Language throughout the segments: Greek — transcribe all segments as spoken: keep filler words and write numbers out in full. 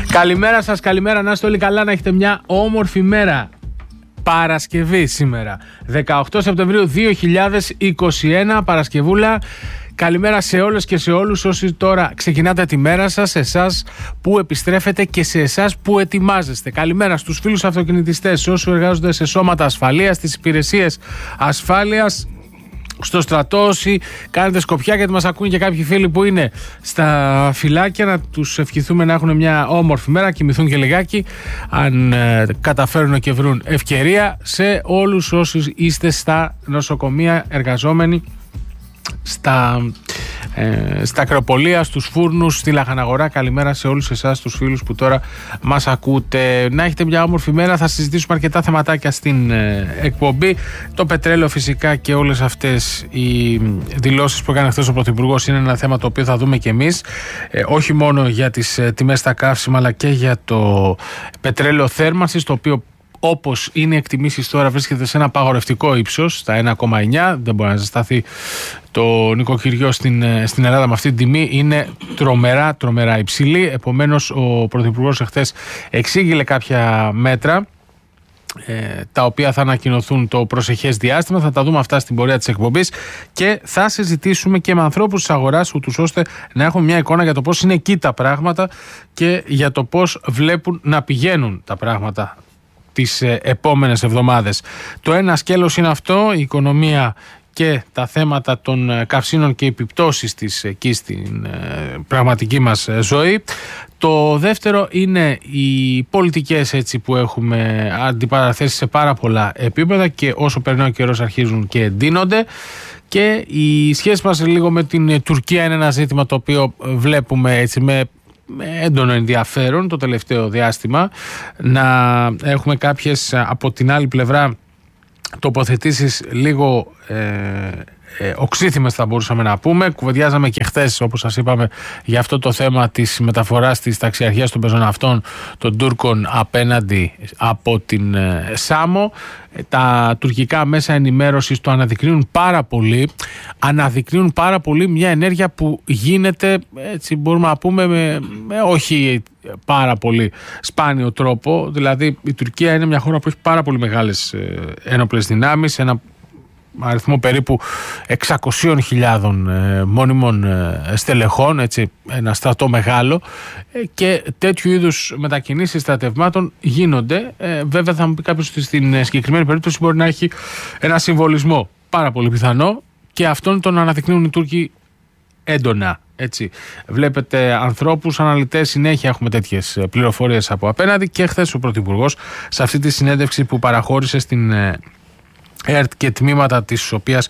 Καλημέρα σας, καλημέρα, να είστε όλοι καλά, να έχετε μια όμορφη μέρα. Παρασκευή σήμερα, δεκαοκτώ Σεπτεμβρίου δύο χιλιάδες είκοσι ένα, Παρασκευούλα. Καλημέρα σε όλες και σε όλους όσοι τώρα ξεκινάτε τη μέρα σας, σε εσάς που επιστρέφετε και σε εσάς που ετοιμάζεστε. Καλημέρα στους φίλους αυτοκινητιστές, όσους εργάζονται σε σώματα ασφαλείας, στις υπηρεσίες ασφάλειας, στο στρατό, όσοι κάνετε σκοπιά, γιατί μας ακούν και κάποιοι φίλοι που είναι στα φυλάκια, να τους ευχηθούμε να έχουν μια όμορφη μέρα, κοιμηθούν και λιγάκι αν ε, καταφέρουν και βρουν ευκαιρία. Σε όλους όσους είστε στα νοσοκομεία εργαζόμενοι, στα, ε, στα Ακροπολία, στους φούρνους, στη Λαχαναγορά, καλημέρα σε όλους εσάς τους φίλους που τώρα μας ακούτε. Να έχετε μια όμορφη μέρα. Θα συζητήσουμε αρκετά θεματάκια στην ε, εκπομπή. Το πετρέλαιο φυσικά και όλες αυτές οι δηλώσεις που έκανε χθες ο Πρωθυπουργός είναι ένα θέμα το οποίο θα δούμε και εμείς, ε, όχι μόνο για τις ε, τιμές στα καύσιμα, αλλά και για το πετρέλαιο θέρμανσης, το οποίο, όπως είναι εκτιμήσεις τώρα, βρίσκεται σε ένα απαγορευτικό ύψος, στα ένα κόμμα εννιά. Δεν μπορεί να ζεσταθεί το νοικοκυριό στην, στην Ελλάδα με αυτή την τιμή. Είναι τρομερά, τρομερά υψηλή. Επομένως, ο Πρωθυπουργός εχθές εξήγηλε κάποια μέτρα, ε, τα οποία θα ανακοινωθούν το προσεχές διάστημα. Θα τα δούμε αυτά στην πορεία της εκπομπής και θα συζητήσουμε και με ανθρώπους της αγοράς, ούτως ώστε να έχουμε μια εικόνα για το πώς είναι εκεί τα πράγματα και για το πώς βλέπουν να πηγαίνουν τα πράγματα τις επόμενες εβδομάδες. Το ένα σκέλος είναι αυτό, η οικονομία και τα θέματα των καυσίνων και επιπτώσεις της εκεί στην πραγματική μας ζωή. Το δεύτερο είναι οι πολιτικές, έτσι, που έχουμε αντιπαραθέσει σε πάρα πολλά επίπεδα και όσο περνάει ο καιρός αρχίζουν και εντείνονται. Και η σχέση μας λίγο με την Τουρκία είναι ένα ζήτημα το οποίο βλέπουμε, έτσι, με με έντονο ενδιαφέρον το τελευταίο διάστημα. Να έχουμε κάποιες από την άλλη πλευρά τοποθετήσεις λίγο ε, ε, οξύθυμες, θα μπορούσαμε να πούμε. Κουβεντιάζαμε και χθες, όπως σας είπαμε, για αυτό το θέμα της μεταφοράς της ταξιαρχίας των πεζοναυτών των Τούρκων απέναντι από την ε, Σάμο. Τα τουρκικά μέσα ενημέρωσης το αναδεικνύουν πάρα πολύ. Αναδεικνύουν πάρα πολύ μια ενέργεια που γίνεται, έτσι μπορούμε να πούμε, με, με όχι πάρα πολύ σπάνιο τρόπο. Δηλαδή η Τουρκία είναι μια χώρα που έχει πάρα πολύ μεγάλες ε, ένοπλες δυνάμεις, ένα αριθμό περίπου εξακόσιες χιλιάδες ε, μόνιμων ε, στελεχών, έτσι, ένα στρατό μεγάλο, ε, και τέτοιου είδους μετακινήσεις στρατευμάτων γίνονται. Ε, βέβαια θα μου πει κάποιος ότι στην συγκεκριμένη περίπτωση μπορεί να έχει ένα συμβολισμό πάρα πολύ πιθανό και αυτόν τον αναδεικνύουν οι Τούρκοι έντονα. Έτσι. Βλέπετε ανθρώπους, αναλυτές, συνέχεια έχουμε τέτοιες πληροφορίες από απέναντι, και χθες ο Πρωθυπουργός σε αυτή τη συνέντευξη που παραχώρησε στην ΕΡΤ και τμήματα της οποίας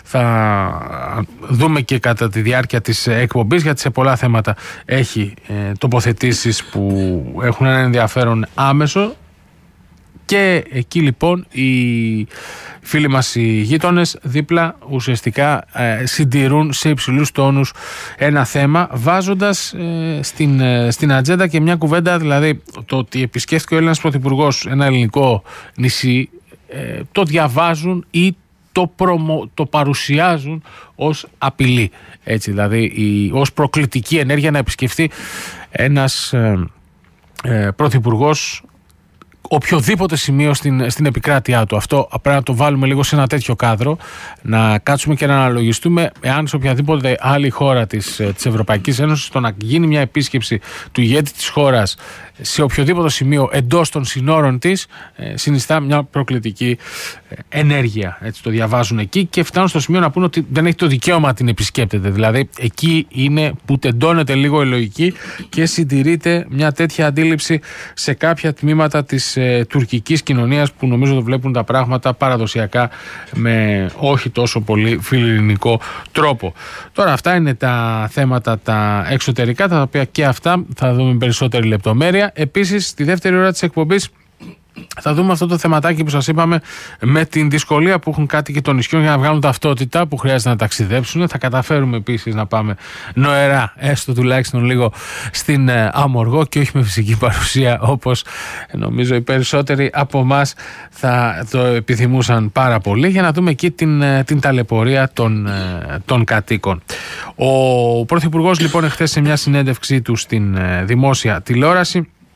θα δούμε και κατά τη διάρκεια της εκπομπής, γιατί σε πολλά θέματα έχει ε, τοποθετήσεις που έχουν ένα ενδιαφέρον άμεσο. Και εκεί λοιπόν οι φίλοι μας οι γείτονες δίπλα ουσιαστικά ε, συντηρούν σε υψηλούς τόνους ένα θέμα, βάζοντας ε, στην, ε, στην ατζέντα και μια κουβέντα, δηλαδή το ότι επισκέφθηκε ο Έλληνας Πρωθυπουργός ένα ελληνικό νησί, ε, το διαβάζουν ή το, προμο, το παρουσιάζουν ως απειλή, έτσι, δηλαδή η, ως προκλητική ενέργεια να επισκεφθεί ένας ε, ε, πρωθυπουργός οποιοδήποτε σημείο στην, στην επικράτειά του. Αυτό πρέπει να το βάλουμε λίγο σε ένα τέτοιο κάδρο, να κάτσουμε και να αναλογιστούμε εάν σε οποιαδήποτε άλλη χώρα της, της Ευρωπαϊκής Ένωσης το να γίνει μια επίσκεψη του ηγέτη της χώρας σε οποιοδήποτε σημείο εντός των συνόρων της ε, συνιστά μια προκλητική ε, ενέργεια. Έτσι το διαβάζουν εκεί και φτάνουν στο σημείο να πούνε ότι δεν έχει το δικαίωμα να την επισκέπτεται. Δηλαδή εκεί είναι που τεντώνεται λίγο η λογική και συντηρείται μια τέτοια αντίληψη σε κάποια τμήματα της ε, τουρκικής κοινωνίας που νομίζω ότι βλέπουν τα πράγματα παραδοσιακά με όχι τόσο πολύ φιλελληνικό τρόπο. Τώρα αυτά είναι τα θέματα τα εξωτερικά, τα οποία και αυτά θα δούμε με περισσότερη λεπτομέρεια. Επίσης, στη δεύτερη ώρα της εκπομπής θα δούμε αυτό το θεματάκι που σας είπαμε με την δυσκολία που έχουν κάτοικοι των νησιών για να βγάλουν ταυτότητα, που χρειάζεται να ταξιδέψουν. Θα καταφέρουμε επίσης να πάμε νοερά, έστω τουλάχιστον λίγο, στην Αμοργό και όχι με φυσική παρουσία, όπως νομίζω οι περισσότεροι από εμάς θα το επιθυμούσαν πάρα πολύ, για να δούμε εκεί την, την ταλαιπωρία των, των κατοίκων. Ο Πρωθυπουργός λοιπόν εχθές σε μια συνέντευξή του στην δημόσια τηλεόραση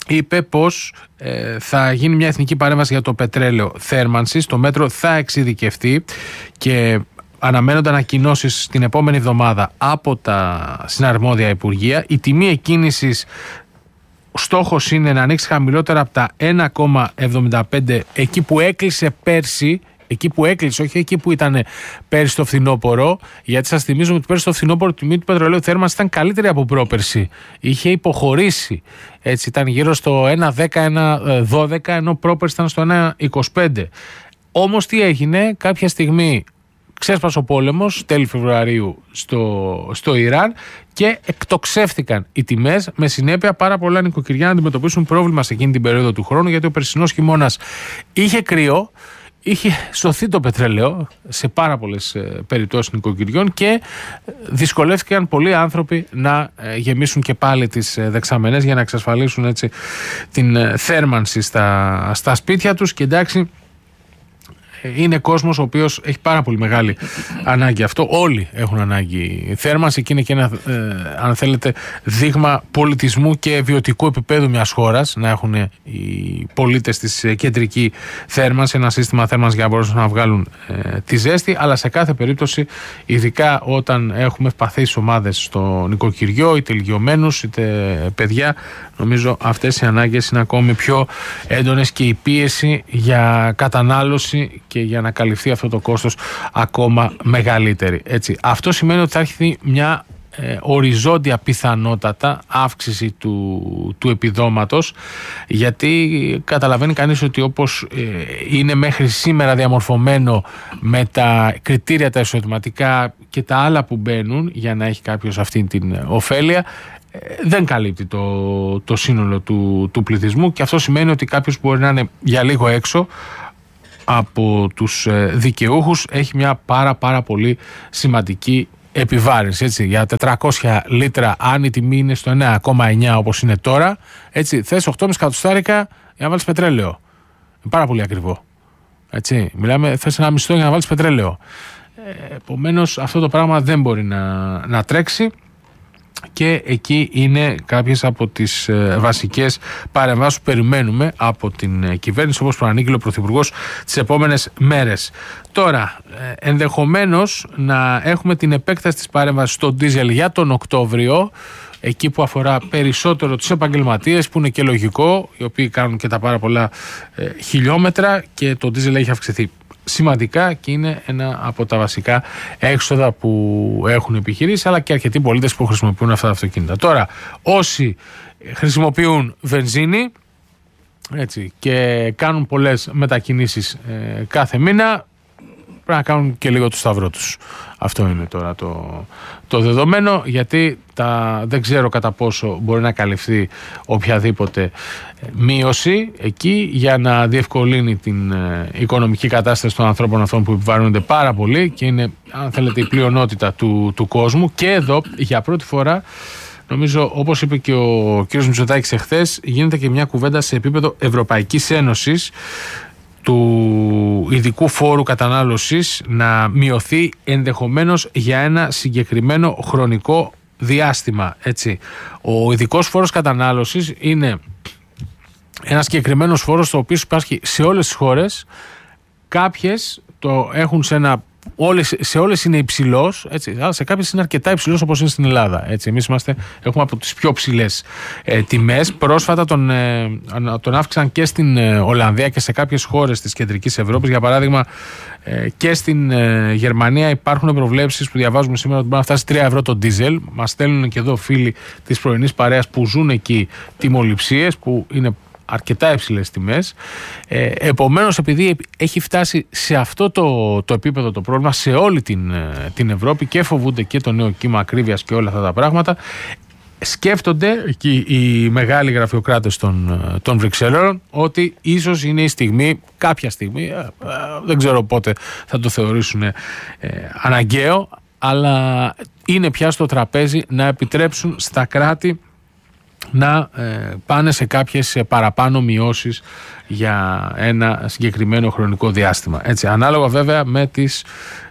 είπε πως ε, θα γίνει μια εθνική παρέμβαση για το πετρέλαιο θέρμανσης. Το μέτρο θα εξειδικευτεί και αναμένονται ανακοινώσεις την επόμενη εβδομάδα από τα συναρμόδια υπουργεία. Η τιμή εκκίνησης, στόχος είναι να ανοίξει χαμηλότερα από τα ένα κόμμα εβδομήντα πέντε, εκεί που έκλεισε πέρσι. Εκεί που έκλεισε, όχι εκεί που ήταν πέρσι το φθινόπωρο, γιατί σας θυμίζω ότι πέρσι το φθινόπωρο η τιμή του πετρελαίου θέρμανσης ήταν καλύτερη από πρόπερσι. Είχε υποχωρήσει. Έτσι, ήταν γύρω στο ένα δέκα, ένα δώδεκα, ενώ πρόπερσι ήταν στο ένα είκοσι πέντε. Όμως τι έγινε, κάποια στιγμή ξέσπασε ο πόλεμος, τέλη Φεβρουαρίου στο, στο Ιράν, και εκτοξεύτηκαν οι τιμές, με συνέπεια πάρα πολλά νοικοκυριά να αντιμετωπίσουν πρόβλημα σε εκείνη την περίοδο του χρόνου, γιατί ο περσινός χειμώνας είχε κρύο. Είχε σωθεί το πετρέλαιο σε πάρα πολλές ε, περιπτώσεις νοικοκυριών και δυσκολεύτηκαν πολλοί άνθρωποι να ε, γεμίσουν και πάλι τις ε, δεξαμενές για να εξασφαλίσουν έτσι την ε, θέρμανση στα, στα σπίτια τους. Και εντάξει, είναι κόσμος ο οποίος έχει πάρα πολύ μεγάλη ανάγκη αυτό. Όλοι έχουν ανάγκη θέρμανση και είναι και ένα, ε, αν θέλετε, δείγμα πολιτισμού και βιωτικού επίπεδου μιας χώρας, να έχουν οι πολίτες της κεντρική θέρμανση, ένα σύστημα θέρμανσης για να μπορούν να βγάλουν ε, τη ζέστη. Αλλά σε κάθε περίπτωση, ειδικά όταν έχουμε ευπαθείς ομάδες στο νοικοκυριό, είτε ηλικιωμένους είτε παιδιά, νομίζω αυτές οι ανάγκες είναι ακόμη πιο έντονες και η πίεση για κατανάλωση και για να καλυφθεί αυτό το κόστος ακόμα μεγαλύτερη. Έτσι. Αυτό σημαίνει ότι θα έρθει μια ε, οριζόντια πιθανότατα αύξηση του, του επιδόματος, γιατί καταλαβαίνει κανείς ότι όπως ε, είναι μέχρι σήμερα διαμορφωμένο με τα κριτήρια τα εισοδηματικά και τα άλλα που μπαίνουν για να έχει κάποιος αυτή την ωφέλεια, δεν καλύπτει το, το σύνολο του, του πληθυσμού, και αυτό σημαίνει ότι κάποιος μπορεί να είναι για λίγο έξω από τους δικαιούχους, έχει μια πάρα πάρα πολύ σημαντική επιβάρυνση. Έτσι, για τετρακόσια λίτρα, αν η τιμή είναι στο ένα κόμμα εννιά όπως είναι τώρα, έτσι, θες οκτώ κόμμα πέντε εκατοστάρικα για να βάλεις πετρέλαιο. Είναι πάρα πολύ ακριβό. Έτσι, μιλάμε, θες ένα μισθό για να βάλεις πετρέλαιο. Ε, επομένως αυτό το πράγμα δεν μπορεί να, να τρέξει. Και εκεί είναι κάποιες από τις ε, βασικές παρεμβάσεις που περιμένουμε από την ε, κυβέρνηση, όπως προανήγγειλε ο Πρωθυπουργός τις επόμενες μέρες. Τώρα, ε, ενδεχομένως να έχουμε την επέκταση της παρέμβασης στο ντίζελ για τον Οκτώβριο, εκεί που αφορά περισσότερο τους επαγγελματίες, που είναι και λογικό, οι οποίοι κάνουν και τα πάρα πολλά ε, χιλιόμετρα, και το ντίζελ έχει αυξηθεί σημαντικά και είναι ένα από τα βασικά έξοδα που έχουν επιχειρήσει, αλλά και αρκετοί πολίτες που χρησιμοποιούν αυτά τα αυτοκίνητα. Τώρα, όσοι χρησιμοποιούν βενζίνη, έτσι, και κάνουν πολλές μετακινήσεις ε, κάθε μήνα, πρέπει να κάνουν και λίγο το σταυρό τους. Αυτό είναι τώρα το, το δεδομένο, γιατί τα, δεν ξέρω κατά πόσο μπορεί να καλυφθεί οποιαδήποτε μείωση εκεί για να διευκολύνει την ε, οικονομική κατάσταση των ανθρώπων αυτών που επιβαρύνονται πάρα πολύ και είναι, αν θέλετε, η πλειονότητα του, του κόσμου. Και εδώ για πρώτη φορά, νομίζω, όπως είπε και ο κ. Μητσοτάκης εχθές, γίνεται και μια κουβέντα σε επίπεδο Ευρωπαϊκής Ένωσης του ειδικού φόρου κατανάλωσης να μειωθεί ενδεχομένως για ένα συγκεκριμένο χρονικό διάστημα. Έτσι. Ο ειδικός φόρος κατανάλωσης είναι ένας συγκεκριμένος φόρος, το οποίο υπάρχει σε όλες τις χώρες. Κάποιες το έχουν σε ένα Όλες, σε όλες είναι υψηλός, έτσι, αλλά σε κάποιες είναι αρκετά υψηλός, όπως είναι στην Ελλάδα. Έτσι. Εμείς είμαστε, έχουμε από τις πιο ψηλές ε, τιμές. Πρόσφατα τον, ε, τον αύξησαν και στην ε, Ολλανδία και σε κάποιες χώρες της κεντρικής Ευρώπης. Για παράδειγμα, ε, και στην ε, Γερμανία υπάρχουν προβλέψεις που διαβάζουμε σήμερα ότι μπορεί να φτάσει τρία ευρώ το ντίζελ. Μας στέλνουν και εδώ φίλοι της πρωινής παρέας που ζουν εκεί τιμοληψίες, που είναι αρκετά υψηλές τιμές. Ε, επομένως, επειδή έχει φτάσει σε αυτό το, το επίπεδο το πρόβλημα σε όλη την, την Ευρώπη και φοβούνται και το νέο κύμα ακρίβειας και όλα αυτά τα πράγματα, σκέφτονται εκεί οι μεγάλοι γραφειοκράτες των, των Βρυξέλλων ότι ίσως είναι η στιγμή, κάποια στιγμή, ε, ε, δεν ξέρω πότε θα το θεωρήσουν ε, αναγκαίο, αλλά είναι πια στο τραπέζι να επιτρέψουν στα κράτη να ε, πάνε σε κάποιες παραπάνω μειώσεις για ένα συγκεκριμένο χρονικό διάστημα. Έτσι, ανάλογα βέβαια με τις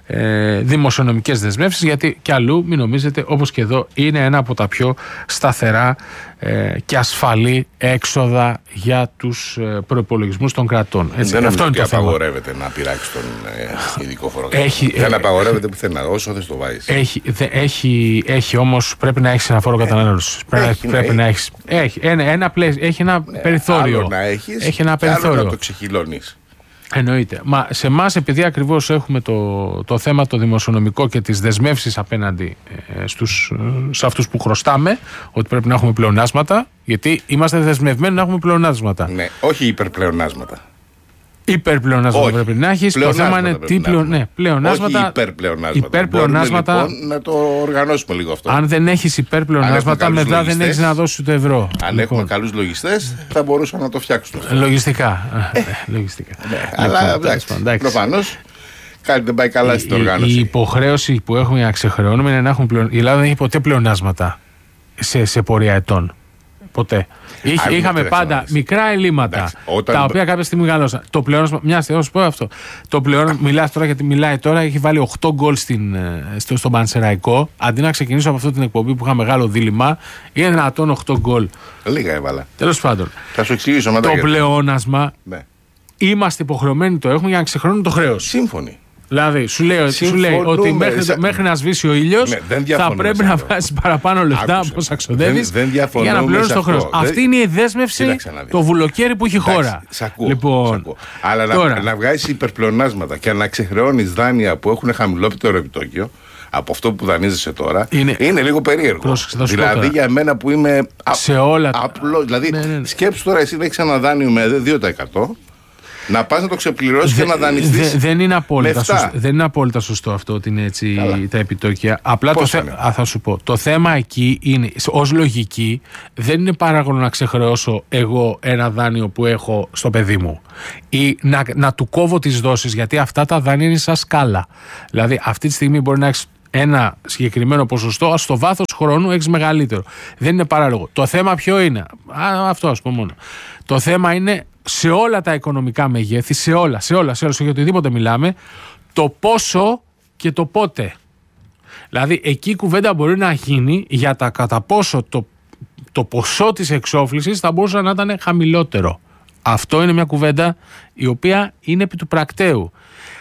ε, δημοσιονομικές δεσμεύσεις, γιατί κι αλλού, μην νομίζετε, όπως και εδώ, είναι ένα από τα πιο σταθερά ε, και ασφαλή έξοδα για τους ε, προϋπολογισμούς των κρατών. Έτσι, δεν αυτό είναι και το θέμα. Απαγορεύεται να πειράξει τον ε, ειδικό φόρο. Έχει, δεν ε, απαγορεύεται πουθενά, όσο δεν το βάζεις. Έχει, δε, έχει, έχει όμως, πρέπει να έχεις ένα φόρο κατανάλωσης. Πρέπει, ναι, πρέπει έχει. να έχεις. Έχει ένα, ένα, πλαίσιο, έχει ένα ναι, περιθώριο. Άλλο να έχεις, έχει ένα και άλλο περιθώριο. να το ξεχυλώνεις. Εννοείται. Μα σε εμάς, επειδή ακριβώς έχουμε το, το θέμα το δημοσιονομικό και τις δεσμεύσεις απέναντι ε, στους, σε αυτούς που χρωστάμε, ότι πρέπει να έχουμε πλεονάσματα, γιατί είμαστε δεσμευμένοι να έχουμε πλεονάσματα. Ναι, όχι υπερπλεονάσματα. Υπερπλεονάσματα πρέπει να έχεις. Το θέμα είναι τι πλεον... ναι, πλεονάσματα. Όχι υπερπλεονάσματα. Υπερπλεονάσματα. Μπορούμε, λοιπόν, να το οργανώσουμε λίγο αυτό. Αν δεν έχεις υπερπλεονάσματα, μετά δεν έχεις να δώσεις το ευρώ. Αν λοιπόν. έχουμε καλούς λογιστές, θα μπορούσαν να το φτιάξουν. Λογιστικά. Ε, λογιστικά. Ναι, λοιπόν, αλλά εντάξει. Προφανώς κάτι δεν πάει καλά στην οργάνωση. Η υποχρέωση που έχουμε να ξεχρεώνουμε είναι να έχουμε πλεον... Η Ελλάδα δεν έχει ποτέ πλεονάσματα σε, σε πορεία ετών. Ποτέ. Είχε, είχαμε πάντα μικρά ελλείμματα. Εντάξει, όταν... Τα οποία κάποια στιγμή μεγαλώσαν. Το πλεόνασμα. Μια στιγμή, να σου πω αυτό. Το πλεόνασμα. Μιλάς τώρα γιατί μιλάει τώρα. Έχει βάλει οκτώ γκολ στην, στο, στον Πανσεραϊκό. Αντί να ξεκινήσω από αυτή την εκπομπή που είχα μεγάλο δίλημμα, είναι δυνατόν οκτώ γκολ. Λίγα έβαλα. Τέλος πάντων. Θα σου εξηγήσω μετά. Το γιατί. πλεόνασμα. Ναι. Είμαστε υποχρεωμένοι το έχουμε για να ξεχρώνουμε το χρέος. Σύμφωνοι. Δηλαδή, σου λέει, σου λέει ότι μέχρι, σε... μέχρι να σβήσει ο ήλιος ναι, θα πρέπει να βάζει παραπάνω λεφτά από όσα ξοδεύεις για να πληρώνεις το χρέος. Δεν... Αυτή είναι η δέσμευση, το βουλοκαίρι που έχει η χώρα. Σ' ακούω, λοιπόν, σ' ακούω. Αλλά τώρα... να, να βγάζεις υπερπλεονάσματα και να ξεχρεώνεις δάνεια που έχουν χαμηλότερο επιτόκιο από αυτό που δανείζεσαι τώρα, είναι, είναι λίγο περίεργο. Πρόσεξε, δηλαδή για μένα που είμαι σε όλα... απλό. Δηλαδή, ναι, ναι, ναι. σκέψου τώρα εσύ να έχεις ένα δάνειο με δύο τοις εκατό. Να πας να το ξεπληρώσεις και να δανειστείς. Δε, δεν, είναι απόλυτα σωστό, δεν είναι απόλυτα σωστό αυτό ότι είναι έτσι. Καλά. Τα επιτόκια. Απλά το θε, α, θα σου πω. Το θέμα εκεί είναι, ως λογική, δεν είναι παράγον να ξεχρεώσω εγώ ένα δάνειο που έχω στο παιδί μου ή να, να του κόβω τις δόσεις, γιατί αυτά τα δάνεια είναι σαν σκάλα. Δηλαδή, αυτή τη στιγμή μπορεί να έχεις ένα συγκεκριμένο ποσοστό, στο βάθος χρόνου έχεις μεγαλύτερο. Δεν είναι παράλογο. Το θέμα ποιο είναι? Α, αυτό ας πω μόνο. Το θέμα είναι σε όλα τα οικονομικά μεγέθη, σε όλα, σε όλα, σε όλα, σε οτιδήποτε μιλάμε, το πόσο και το πότε. Δηλαδή, εκεί η κουβέντα μπορεί να γίνει για τα κατά πόσο το, το ποσό της εξόφλησης θα μπορούσε να ήταν χαμηλότερο. Αυτό είναι μια κουβέντα η οποία είναι επί του πρακτέου.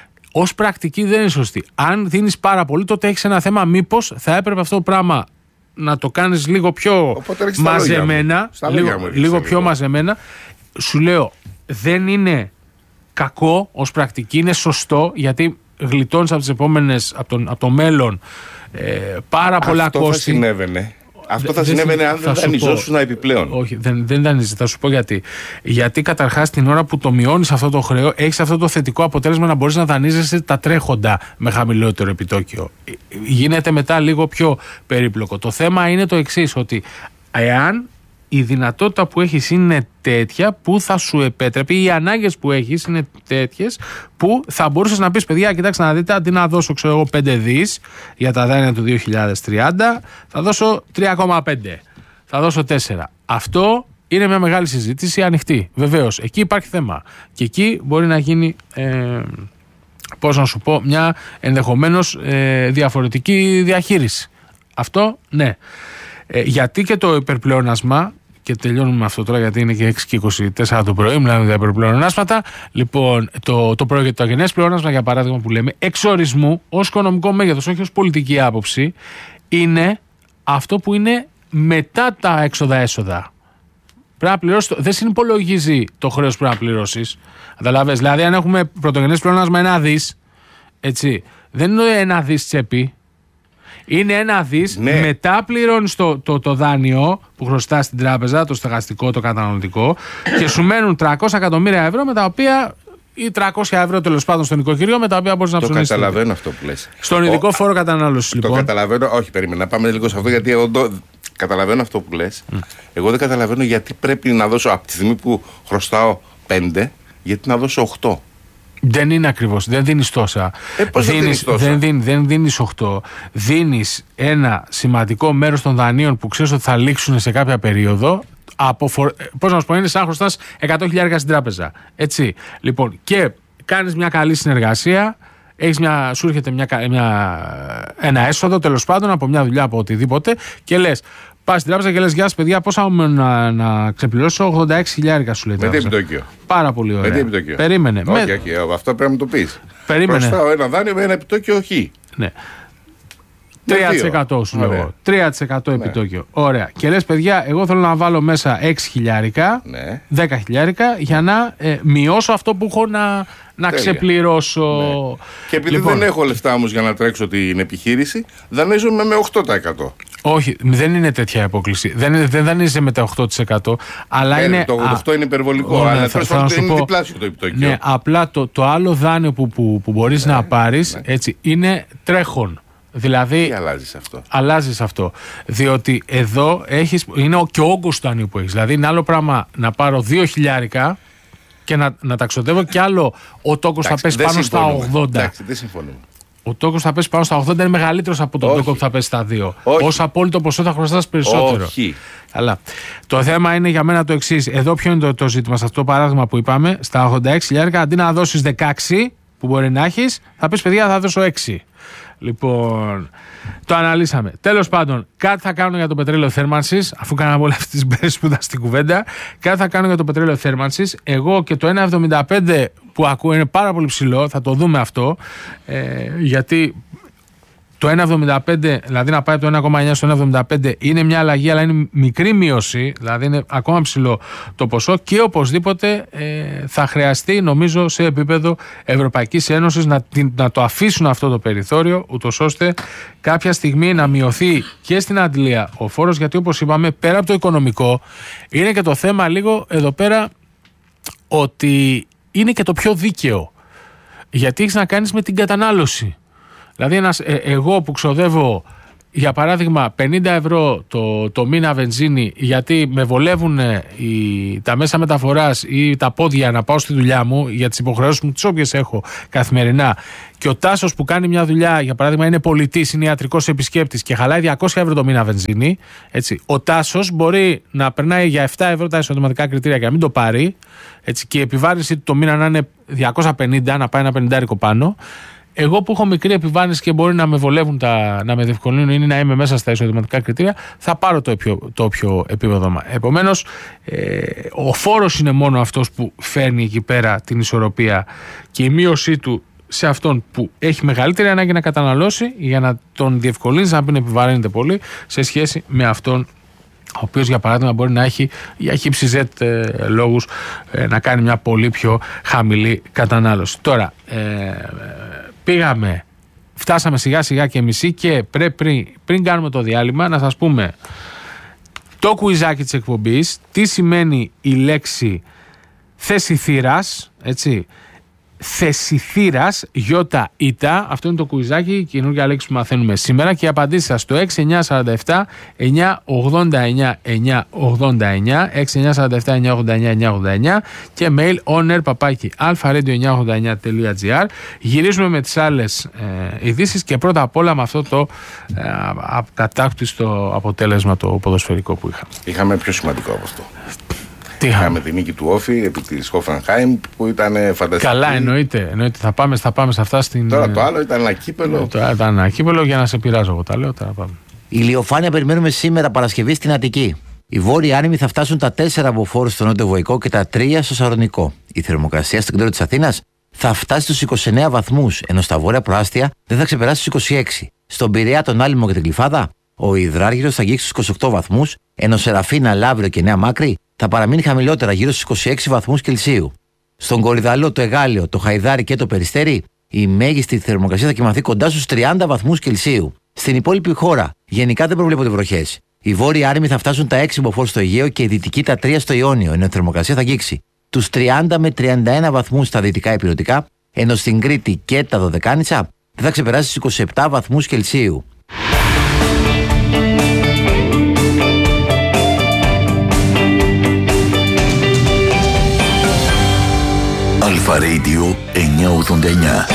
Ως πρακτική δεν είναι σωστή. Αν δίνεις πάρα πολύ, τότε έχεις ένα θέμα μήπως θα έπρεπε αυτό το πράγμα να το κάνεις λίγο πιο μαζεμένα, λίγο, λίγο πιο μαζεμένα. Σου λέω, δεν είναι κακό ως πρακτική, είναι σωστό, γιατί γλιτώνεις από τις επόμενες, από, τον, από το μέλλον ε, πάρα πολλά αυτό κόστη. Αυτό θα συνέβαινε. Αυτό θα, θα συνέβαινε αν δεν δανειζόσουν επιπλέον. Όχι, δεν, δεν δανείζεται. Θα σου πω γιατί. Γιατί καταρχάς την ώρα που το μειώνεις αυτό το χρέο, έχεις αυτό το θετικό αποτέλεσμα να μπορείς να δανείζεσαι τα τρέχοντα με χαμηλότερο επιτόκιο. Γίνεται μετά λίγο πιο περίπλοκο. Το θέμα είναι το εξής, ότι εάν η δυνατότητα που έχεις είναι τέτοια που θα σου επέτρεπε, οι ανάγκες που έχεις είναι τέτοιες που θα μπορούσες να πεις, παιδιά, κοιτάξτε να δείτε, αντί να δώσω ξέρω εγώ πέντε δις για τα δάνεια του δύο χιλιάδες τριάντα, θα δώσω τρία κόμμα πέντε, θα δώσω τέσσερα. Αυτό είναι μια μεγάλη συζήτηση ανοιχτή. Βεβαίως, εκεί υπάρχει θέμα. Και εκεί μπορεί να γίνει, ε, πώς να σου πω, μια ενδεχομένως ε, διαφορετική διαχείριση. Αυτό, ναι. Ε, γιατί και το υπερπλεόνασμα, και τελειώνουμε με αυτό τώρα γιατί είναι και έξι και είκοσι τέσσερα το πρωί, μιλάμε για υπερπλεονάσματα. Λοιπόν, το, το πρωτογενές πλεόνασμα, για παράδειγμα, που λέμε, εξ ορισμού, ως οικονομικό μέγεθος, όχι ως πολιτική άποψη, είναι αυτό που είναι μετά τα έξοδα-έσοδα. Πρέπει να πληρώσεις, δεν συνυπολογίζει το χρέος που πρέπει να πληρώσεις. Καταλαβες, δηλαδή, αν έχουμε πρωτογενές πλεόνασμα ένα δις, έτσι, δεν είναι ένα δις τσέπη. Είναι ένα δις, ναι. Μετά πληρώνεις το, το, το δάνειο που χρωστάς στην τράπεζα, το στεγαστικό, το καταναλωτικό, και σου μένουν τριακόσια εκατομμύρια ευρώ, με τα οποία, ή τριακόσια ευρώ τέλος πάντων στον νοικοκυριό, με τα οποία μπορείς να ψωνίσεις. Το καταλαβαίνω αυτό που λες. Στον ειδικό Ο, φόρο κατανάλωσης, λοιπόν. Το καταλαβαίνω, όχι, περίμενα, να πάμε λίγο σε αυτό, γιατί εγώ το, καταλαβαίνω αυτό που λες. Mm. Εγώ δεν καταλαβαίνω γιατί πρέπει να δώσω από τη στιγμή που χρωστάω πέντε, γιατί να δώσω οκτώ. Δεν είναι ακριβώς, δεν δίνεις τόσα. Ε, πώς δίνεις, δίνεις τόσα. Δεν, δίνεις, δεν δίνεις οκτώ. Δίνεις ένα σημαντικό μέρος των δανείων που ξέρεις ότι θα λήξουν σε κάποια περίοδο. Από, πώς να σου πω, είναι σαν χρωστάς εκατό χιλιάδες στην τράπεζα. Έτσι. Λοιπόν, και κάνεις μια καλή συνεργασία, έχεις μια, σου έρχεται μια, μια, ένα έσοδο τέλος πάντων από μια δουλειά, από οτιδήποτε, και λες, πας στην τράπεζα και λες, γεια σας παιδιά, πόσα μου να, να ξεπληρώσω? ογδόντα έξι χιλιάρικα σου λέει. Με τι επιτόκιο? Πάρα πολύ ωραία. Με τι επιτόκιο? Περίμενε. Όχι, με... όχι, αυτό πρέπει να το πεις. Περίμενε. Προστάω ένα δάνειο με ένα επιτόκιο χ. Ναι. τρία τοις εκατό σου λέω. τρία τοις εκατό ναι. επιτόκιο. Ωραία. Και λες, παιδιά, εγώ θέλω να βάλω μέσα έξι χιλιάρικα, ναι. δέκα χιλιάρικα για να ε, μειώσω αυτό που έχω να, να ξεπληρώσω. Ναι. Και επειδή λοιπόν, δεν έχω λεφτά όμως για να τρέξω την επιχείρηση, δανείζομαι με οκτώ τοις εκατό. Όχι, δεν είναι τέτοια υπόκληση. Δεν, δεν δανείζεσαι με τα οκτώ τοις εκατό. Αλλά ναι, είναι, το ογδόντα οκτώ είναι υπερβολικό. Ναι, αλλά θα, θα, θα είναι διπλάσιο το επιτόκιο. Ναι, απλά το, το άλλο δάνειο που, που, που μπορείς ναι, να πάρεις ναι. έτσι, είναι τρέχον. Δηλαδή, τι αλλάζεις αυτό? Αλλάζεις αυτό. Διότι εδώ έχεις, είναι και ο όγκος του δανείου που έχεις. Δηλαδή είναι άλλο πράγμα να πάρω δύο χιλιάρικα και να, να τα ξοδεύω, και άλλο ο τόκος θα πέσει πάνω στα ογδόντα. Εντάξει, δεν συμφωνούμε. Ο τόκος θα πέσει πάνω στα ογδόντα, είναι μεγαλύτερος από τον τόκο που θα πέσει στα δύο. Ως απόλυτο ποσό θα χρωστάς περισσότερο. Όχι. Αλλά το θέμα είναι για μένα το εξής. Εδώ ποιο είναι το, το ζήτημα? Σε αυτό το παράδειγμα που είπαμε, στα ογδόντα έξι χιλιάρικα, αντί να δώσεις δεκαέξι που μπορεί να έχεις, θα πεις, παιδιά, θα δώσω έξι. Λοιπόν, το αναλύσαμε. Τέλος πάντων, κάτι θα κάνω για το πετρέλαιο θέρμανσης, αφού κάναμε όλες αυτές τις μπέρες που ήταν στην κουβέντα. Κάτι θα κάνω για το πετρέλαιο θέρμανσης. Εγώ και το ένα εβδομήντα πέντε που ακούω είναι πάρα πολύ ψηλό, θα το δούμε αυτό. Ε, γιατί το ένα εβδομήντα πέντε, δηλαδή να πάει από το ένα κόμμα εννιά στο ένα εβδομήντα πέντε, είναι μια αλλαγή, αλλά είναι μικρή μείωση, δηλαδή είναι ακόμα ψηλό το ποσό, και οπωσδήποτε ε, θα χρειαστεί, νομίζω, σε επίπεδο Ευρωπαϊκής Ένωσης να, να το αφήσουν αυτό το περιθώριο, ούτως ώστε κάποια στιγμή να μειωθεί και στην αντλία ο φόρος, γιατί όπως είπαμε, πέρα από το οικονομικό, είναι και το θέμα λίγο εδώ πέρα ότι είναι και το πιο δίκαιο, γιατί έχεις να κάνεις με την κατανάλωση. Δηλαδή ένας, ε, εγώ που ξοδεύω για παράδειγμα πενήντα ευρώ το, το μήνα βενζίνη, γιατί με βολεύουν οι, τα μέσα μεταφοράς ή τα πόδια να πάω στη δουλειά μου για τις υποχρεώσεις μου τις όποιες έχω καθημερινά, και ο Τάσος που κάνει μια δουλειά, για παράδειγμα είναι πολιτής, είναι ιατρικός επισκέπτης και χαλάει διακόσια ευρώ το μήνα βενζίνη, έτσι, ο Τάσος μπορεί να περνάει για επτά ευρώ τα εισοδηματικά κριτήρια και να μην το πάρει, έτσι, και η επιβάρυνση του το μήνα να είναι διακόσια πενήντα, να πάει ένα πενηντάρικο πάνω. Εγώ που έχω μικρή επιβάρυνση και μπορεί να με βολεύουν, τα, να με διευκολύνουν ή να είμαι μέσα στα εισοδηματικά κριτήρια, θα πάρω το πιο, το πιο επίπεδο. Επομένως, ε, ο φόρος είναι μόνο αυτός που φέρνει εκεί πέρα την ισορροπία, και η μείωσή του σε αυτόν που έχει μεγαλύτερη ανάγκη να καταναλώσει, για να τον διευκολύνει να μην επιβαρύνεται πολύ, σε σχέση με αυτόν ο οποίος, για παράδειγμα, μπορεί να έχει για χύψη-ζετ ε, λόγους ε, να κάνει μια πολύ πιο χαμηλή κατανάλωση. Τώρα, ε, πήγαμε, φτάσαμε σιγά σιγά και μισή, και πρέπει πριν, πριν κάνουμε το διάλειμμα να σας πούμε το κουιζάκι της εκπομπής, τι σημαίνει η λέξη θεσιθήρας, έτσι, θεσιθήρας, γιώτα ήτα. Αυτό είναι το κουιζάκι, η καινούργια λέξη που μαθαίνουμε σήμερα, και οι απαντήσεις σας στο έξι εννιά σαράντα επτά εννιά ογδόντα εννιά εννιά ογδόντα εννιά, έξι εννιά σαράντα επτά εννιά ογδόντα εννιά εννιά ογδόντα εννιά, και mail onair παπάκι αλφα-radio εννιά ογδόντα εννιά τελεία τζι άρ. Γυρίζουμε με τις άλλες ε, ειδήσεις, και πρώτα απ' όλα με αυτό το ε, ακατάκτιστο αποτέλεσμα το ποδοσφαιρικό που είχαμε. Είχαμε πιο σημαντικό από αυτό. Τι είχαμε τη νίκη του Όφη επί της Hoffenheim που ήταν φανταστική. Καλά, εννοείται. εννοείται. Θα, πάμε, θα πάμε σε αυτά στην. Τώρα το άλλο ήταν ένα κύπελο. Το άλλο ήταν ένα κύπελο για να σε πειράζω. Εγώ τα λέω. Τώρα πάμε. Ηλιοφάνεια περιμένουμε σήμερα Παρασκευή στην Αττική. Οι βόρειοι άνεμοι θα φτάσουν τα τέσσερα από φόρου στο Νότιο Βοϊκό και τα τρία στο Σαρονικό. Η θερμοκρασία στο κέντρο της Αθήνας θα φτάσει στους είκοσι εννέα βαθμούς, ενώ στα βόρεια προάστια δεν θα ξεπεράσει τους είκοσι έξι. Στον Πειραιά, τον Άλυμο και την Γλυφάδα, ο υδράργυρος θα αγγίξει στους είκοσι οκτώ βαθμούς, ενώ Σεραφίνα, Λαύριο και Νέα Μάκρη θα παραμείνει χαμηλότερα γύρω στους είκοσι έξι βαθμούς Κελσίου. Στον Κορυδαλό, το Εγάλιο, το Χαϊδάρι και το Περιστέρι, η μέγιστη θερμοκρασία θα κοιμαθεί κοντά στους τριάντα βαθμούς Κελσίου. Στην υπόλοιπη χώρα, γενικά δεν προβλέπονται βροχές. Οι βόρειοι άρημοι θα φτάσουν τα έξι μποφόρ στο Αιγαίο και οι δυτικοί τα τρία στο Ιόνιο, ενώ η θερμοκρασία θα αγγίξει τους τριάντα με τριάντα ένα βαθμούς στα δυτικά ηπειρωτικά, ενώ στην Κρήτη και τα Δωδεκάνησα δεν θα ξεπεράσει τους είκοσι επτά βαθμούς Κελσίου. Αλφα Radio εννιακόσια ογδόντα εννιά.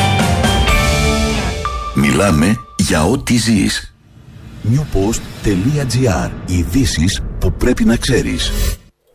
Μιλάμε για ό,τι ζεις. newpost τελεία gr. Ειδήσεις που πρέπει να ξέρεις.